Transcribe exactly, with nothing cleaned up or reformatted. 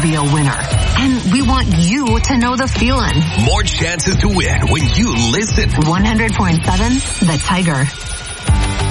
be a winner. And we want you to know the feeling. More chances to win when you listen. one hundred point seven The Tiger.